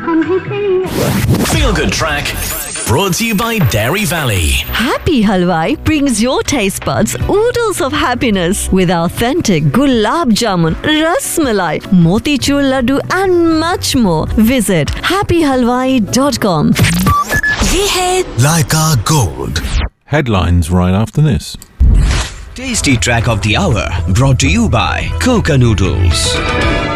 Feel Good Track brought to you by Dairy Valley. Happy Halwai brings your taste buds oodles of happiness with authentic gulab jamun, ras malai, motichur laddu and much more. Visit happyhalwai.com. ये है Leica Gold. Headlines right after this. Tasty Track of the Hour brought to you by Coca Noodles.